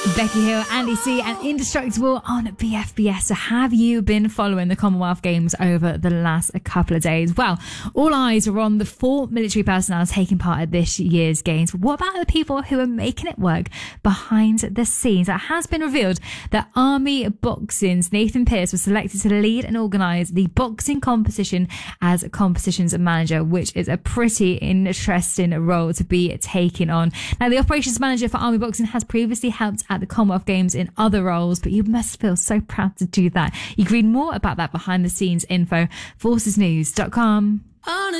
Becky Hill, Andy C and Indestructible on BFBS. So have you been following the Commonwealth Games over the last couple of days? Well, all eyes are on the 4 military personnel taking part at this year's Games. But what about the people who are making it work behind the scenes? It has been revealed that Army Boxing's Nathan Pearce was selected to lead and organise the boxing competition as competitions manager, which is a pretty interesting role to be taking on. Now, the operations manager for Army Boxing has previously helped at the Commonwealth Games in other roles, but you must feel so proud to do that. You can read more about that behind the scenes info, forcesnews.com.